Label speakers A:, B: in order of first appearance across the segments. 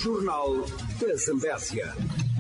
A: Jornal da Zambésia.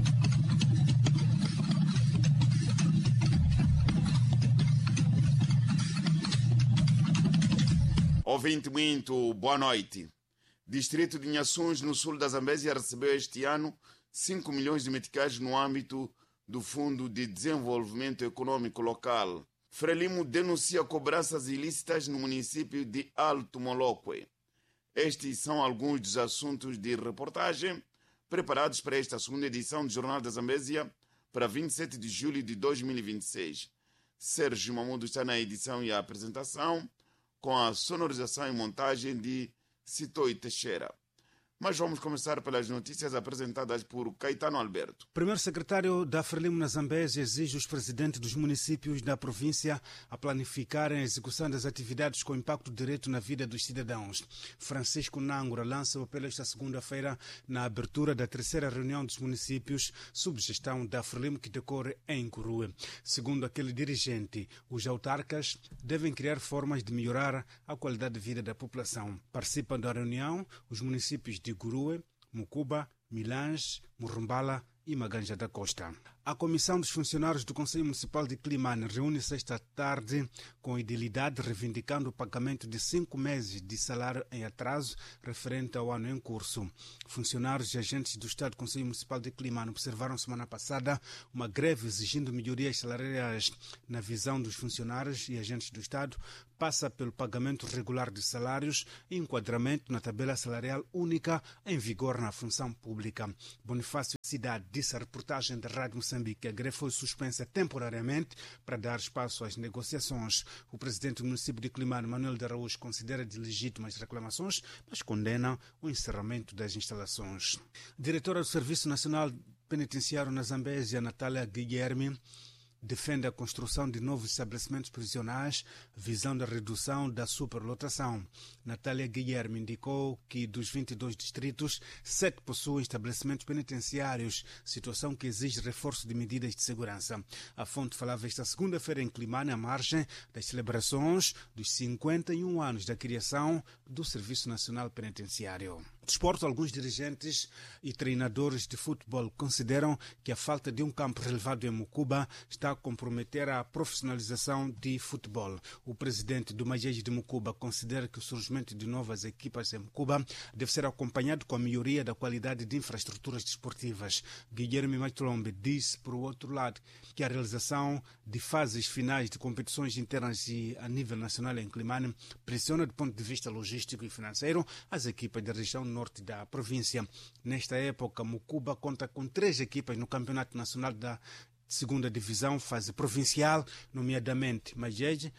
B: Ouvinte muito, boa noite. Distrito de Nhaçuns, no sul da Zambésia, recebeu este ano 5 milhões de meticais no âmbito do Fundo de Desenvolvimento Econômico Local. Frelimo denuncia cobranças ilícitas no município de Alto Moloque. Estes são alguns dos assuntos de reportagem preparados para esta segunda edição do Jornal da Zambésia para 27 de julho de 2026. Sérgio Mamudo está na edição e a apresentação, com a sonorização e montagem de Citoi Teixeira. Mas vamos começar pelas notícias apresentadas por Caetano Alberto.
C: Primeiro secretário da Frelimo na Zambésia exige os presidentes dos municípios da província a planificarem a execução das atividades com impacto direto na vida dos cidadãos. Francisco Nangura lança o apelo esta segunda-feira na abertura da terceira reunião dos municípios sob gestão da Frelimo que decorre em Gurue. Segundo aquele dirigente, os autarcas devem criar formas de melhorar a qualidade de vida da população. Participam da reunião os municípios de Gurue, Mucuba, Milange, Murumbala e Maganja da Costa. A Comissão dos Funcionários do Conselho Municipal de Climane reúne-se esta tarde com idilidade reivindicando o pagamento de 5 meses de salário em atraso referente ao ano em curso. Funcionários e agentes do Estado do Conselho Municipal de Climane observaram semana passada uma greve exigindo melhorias salariais. Na visão dos funcionários e agentes do Estado, passa pelo pagamento regular de salários e enquadramento na tabela salarial única em vigor na função pública. Bonifácio Cidade disse à reportagem da Rádio Moçambique que a greve foi suspensa temporariamente para dar espaço às negociações. O presidente do município de Climane, Manuel de Araújo, considera de legítimas reclamações, mas condena o encerramento das instalações. Diretora do Serviço Nacional Penitenciário na Zambésia, Natália Guilherme, defende a construção de novos estabelecimentos prisionais visando a redução da superlotação. Natália Guilherme indicou que dos 22 distritos, 7 possuem estabelecimentos penitenciários, situação que exige reforço de medidas de segurança. A fonte falava esta segunda-feira em Climane, à margem das celebrações dos 51 anos da criação do Serviço Nacional Penitenciário. Desporto, alguns dirigentes e treinadores de futebol consideram que a falta de um campo relevado em Mucuba está a comprometer a profissionalização de futebol. O presidente do Majeje de Mucuba considera que o surgimento de novas equipas em Mucuba deve ser acompanhado com a melhoria da qualidade de infraestruturas desportivas. Guilherme Matrombe disse, por outro lado, que a realização de fases finais de competições internas e a nível nacional em Climane pressiona do ponto de vista logístico e financeiro as equipas da região norte da província. Nesta época, Mucuba conta com 3 equipas no Campeonato Nacional da Segunda Divisão, fase provincial, nomeadamente Majeje,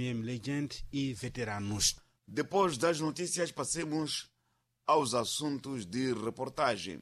C: Legend e Veteranos.
B: Depois das notícias, passemos aos assuntos de reportagem.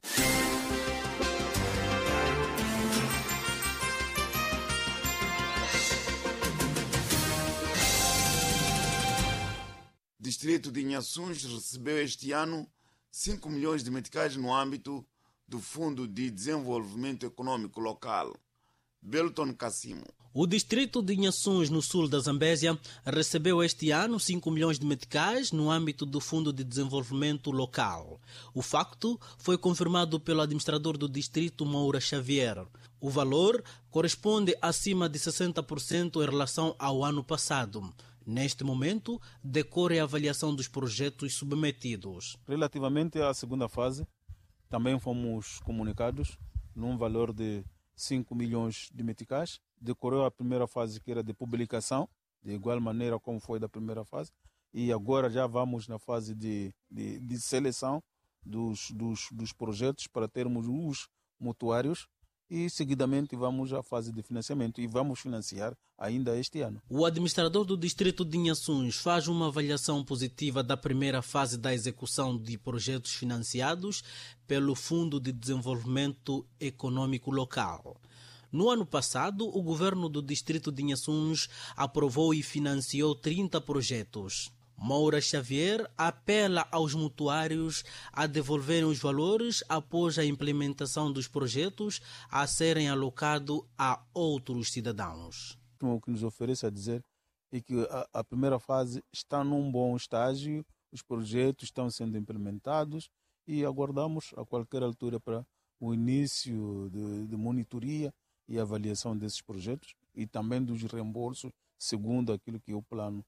B: Distrito de Nhaçuns recebeu este ano 5 milhões de meticais no âmbito do Fundo de Desenvolvimento Econômico Local. Belton Cassimo.
D: O distrito de Nhaçuns, no sul da Zambésia, recebeu este ano 5 milhões de meticais no âmbito do Fundo de Desenvolvimento Local. O facto foi confirmado pelo administrador do distrito, Moura Xavier. O valor corresponde acima de 60% em relação ao ano passado. Neste momento, decorre a avaliação dos projetos submetidos.
E: Relativamente à segunda fase, também fomos comunicados num valor de 5 milhões de meticais. Decorreu a primeira fase, que era de publicação, de igual maneira como foi da primeira fase. E agora já vamos na fase de seleção dos projetos para termos os mutuários. E seguidamente vamos à fase de financiamento e vamos financiar ainda este ano.
D: O administrador do distrito de Nhaçuns faz uma avaliação positiva da primeira fase da execução de projetos financiados pelo Fundo de Desenvolvimento Econômico Local. No ano passado, o governo do distrito de Nhaçuns aprovou e financiou 30 projetos. Moura Xavier apela aos mutuários a devolverem os valores após a implementação dos projetos a serem alocados a outros cidadãos.
E: O que nos oferece a dizer é que a primeira fase está num bom estágio, os projetos estão sendo implementados e aguardamos a qualquer altura para o início de monitoria e avaliação desses projetos e também dos reembolsos, segundo aquilo que é o plano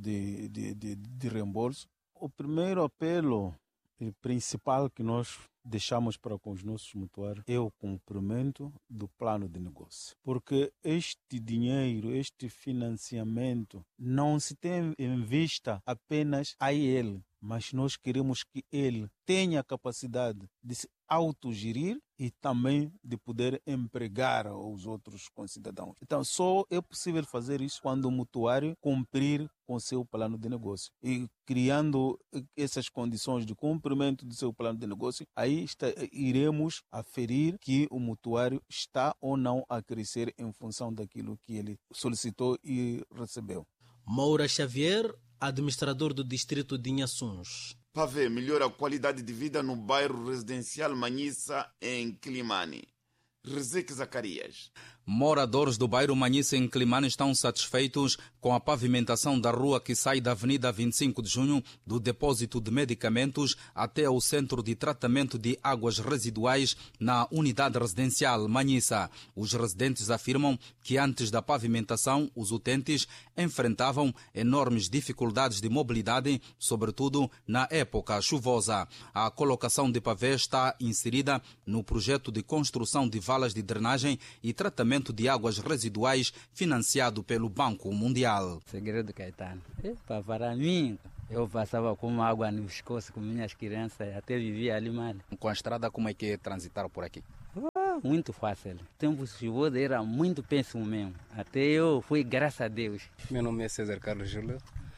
E: de reembolso. O primeiro apelo principal que nós deixamos para com os nossos mutuários é o cumprimento do plano de negócio. Porque este dinheiro, este financiamento, não se tem em vista apenas a ele, mas nós queremos que ele tenha a capacidade de se autogerir e também de poder empregar os outros concidadãos. Então, só é possível fazer isso quando o mutuário cumprir com o seu plano de negócio. E criando essas condições de cumprimento do seu plano de negócio, aí iremos aferir que o mutuário está ou não a crescer em função daquilo que ele solicitou e recebeu.
D: Moura Xavier, administrador do distrito de Inhaçuns.
B: PAVE melhora a qualidade de vida no bairro residencial Manhissa, em Climane. Rezeque Zacarias.
F: Moradores do bairro Manhissa, em Climane, estão satisfeitos com a pavimentação da rua que sai da Avenida 25 de Junho, do depósito de medicamentos até ao centro de tratamento de águas residuais na unidade residencial Manhissa. Os residentes afirmam que antes da pavimentação, os utentes enfrentavam enormes dificuldades de mobilidade, sobretudo na época chuvosa. A colocação de pavés está inserida no projeto de construção de valas de drenagem e tratamento de águas residuais financiado pelo Banco Mundial.
G: Segredo Caetano. Para mim, eu passava com água no pescoço com minhas crianças, até vivia ali mal.
F: Com a estrada, como é que transitar por aqui?
G: Muito fácil. O tempo chuvoso era muito péssimo mesmo. Até eu fui, graças a Deus.
H: Meu nome é César Carlos Júlio.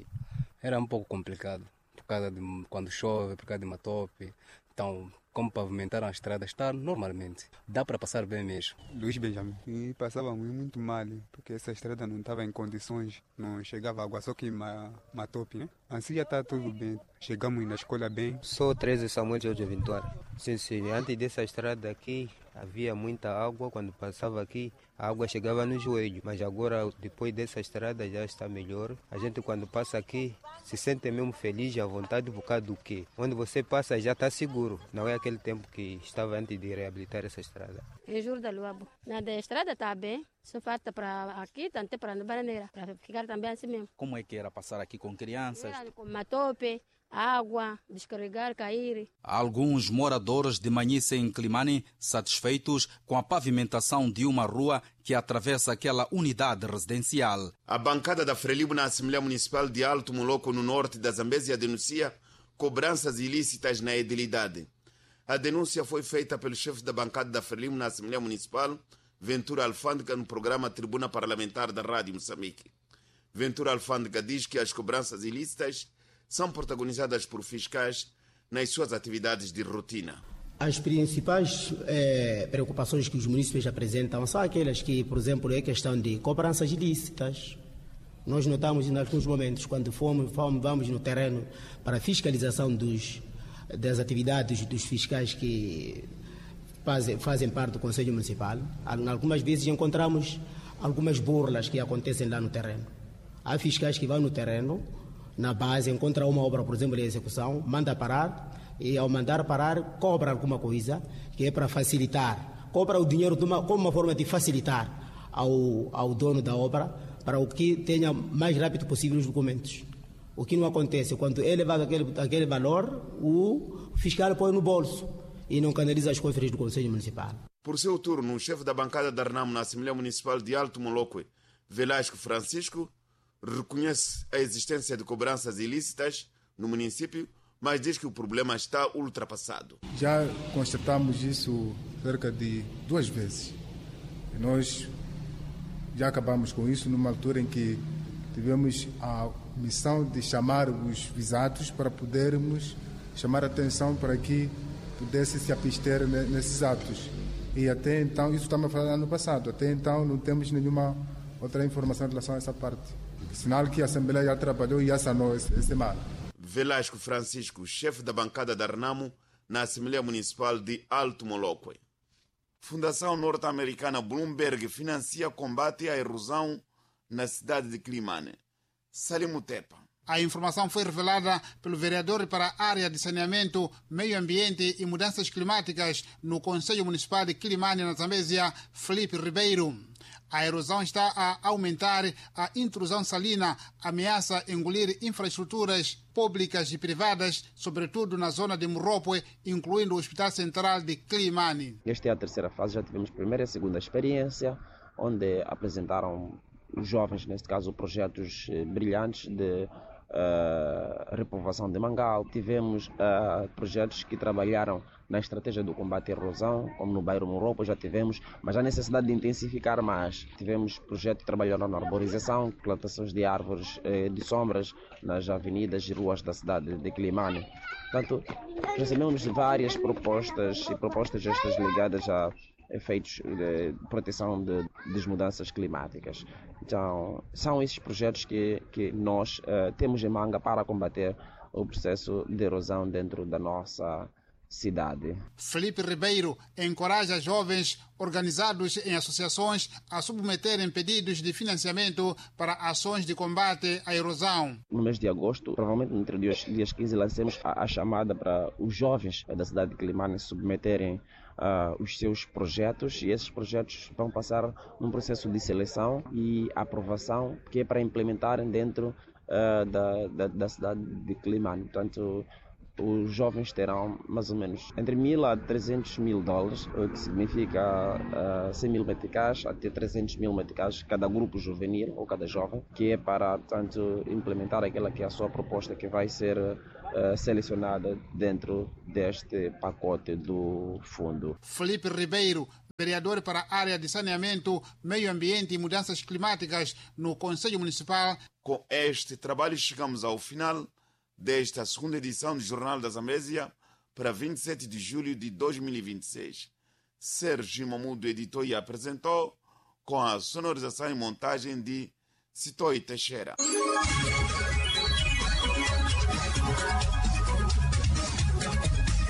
H: Era um pouco complicado, por causa de quando chove, por causa de matope. Então, como pavimentaram a estrada, está normalmente. Dá para passar bem mesmo.
I: Luiz Benjamin. E passava muito mal, porque essa estrada não estava em condições, não chegava água, só que matope, né? Assim já está tudo bem. Chegamos na escola bem.
J: Sou 13 Samuel Jorge Vitória. Sim, antes dessa estrada aqui, havia muita água. Quando passava aqui, a água chegava no joelho. Mas agora, depois dessa estrada, já está melhor. A gente, quando passa aqui, se sente mesmo feliz, à vontade, por causa do quê? Onde você passa, já está seguro. Não é aquele tempo que estava antes de reabilitar essa estrada.
K: Eu juro da Luabo. Na estrada está bem. Só falta para aqui, tanto para a bananeira, para ficar também assim mesmo.
F: Como é que era passar aqui com crianças?
K: Era com matope, água, descarregar, cair.
F: Alguns moradores de Manhissa, em Climane, satisfeitos com a pavimentação de uma rua que atravessa aquela unidade residencial.
B: A bancada da Frelimo na Assembleia Municipal de Alto Moloco, no norte da Zambésia, denuncia cobranças ilícitas na edilidade. A denúncia foi feita pelo chefe da bancada da Frelimo na Assembleia Municipal, Ventura Alfândega, no programa Tribuna Parlamentar da Rádio Moçambique. Ventura Alfândega diz que as cobranças ilícitas são protagonizadas por fiscais nas suas atividades de rotina.
L: As principais preocupações que os municípios apresentam são aquelas que, por exemplo, é questão de cobranças ilícitas. Nós notamos em alguns momentos, quando vamos no terreno para a fiscalização das atividades dos fiscais que fazem parte do Conselho Municipal, algumas vezes encontramos algumas burlas que acontecem lá no terreno. Há fiscais que vão no terreno, na base, encontra uma obra, por exemplo, de execução, manda parar e, ao mandar parar, cobra alguma coisa que é para facilitar. Cobra o dinheiro como uma forma de facilitar ao dono da obra para o que tenha mais rápido possível os documentos. O que não acontece, quando ele leva aquele valor, o fiscal põe no bolso e não canaliza as cofres do Conselho Municipal.
B: Por seu turno, o chefe da bancada da RNAM na Assembleia Municipal de Alto Moloco, Velasco Francisco, reconhece a existência de cobranças ilícitas no município, mas diz que o problema está ultrapassado.
M: Já constatamos isso cerca de 2 vezes. Nós já acabamos com isso numa altura em que tivemos a missão de chamar os visados para podermos chamar a atenção para que pudesse se abster nesses atos. E até então, isso estamos falando ano passado, até então não temos nenhuma outra informação em relação a essa parte. Sinal que a Assembleia já trabalhou e já sanou esse mal.
B: Velasco Francisco, chefe da bancada da RNAMO na Assembleia Municipal de Alto Moloco. Fundação norte-americana Bloomberg financia combate à erosão na cidade de Climane. Salim Tepa.
C: A informação foi revelada pelo vereador para a área de saneamento, meio ambiente e mudanças climáticas no Conselho Municipal de Quilimane, na Zambésia, Felipe Ribeiro. A erosão está a aumentar, a intrusão salina ameaça engolir infraestruturas públicas e privadas, sobretudo na zona de Moropoe, incluindo o Hospital Central de Quilimane.
N: Esta é a terceira fase, já tivemos primeira e segunda experiência, onde apresentaram os jovens, neste caso, projetos brilhantes de repovoação de mangal. Tivemos projetos que trabalharam na estratégia do combate à erosão, como no bairro Moropoe já tivemos, mas há necessidade de intensificar mais. Tivemos projetos que trabalharam na arborização, plantações de árvores de sombras nas avenidas e ruas da cidade de Quilimane. Portanto, recebemos várias propostas e propostas estas ligadas a efeitos de proteção das mudanças climáticas. Então, são esses projetos que nós temos em manga para combater o processo de erosão dentro da nossa cidade.
C: Felipe Ribeiro encoraja jovens organizados em associações a submeterem pedidos de financiamento para ações de combate à erosão.
N: No mês de agosto, provavelmente entre dias 15, lancemos a chamada para os jovens da cidade de Quilimane submeterem os seus projetos, e esses projetos vão passar num processo de seleção e aprovação que é para implementarem dentro da cidade de Quilimane. Portanto, os jovens terão mais ou menos entre $1.000 a $300.000, o que significa 100.000 meticais até 300.000 meticais cada grupo juvenil ou cada jovem, que é para, portanto, implementar aquela que é a sua proposta, que vai ser selecionada dentro deste pacote do fundo.
C: Felipe Ribeiro, vereador para a área de saneamento, meio ambiente e mudanças climáticas no Conselho Municipal.
B: Com este trabalho chegamos ao final desta segunda edição do Jornal da Zambésia para 27 de julho de 2026. Sérgio Mamudo editou e apresentou, com a sonorização e montagem de Citoi Teixeira.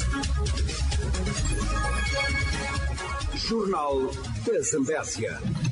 A: Jornal da Zambésia.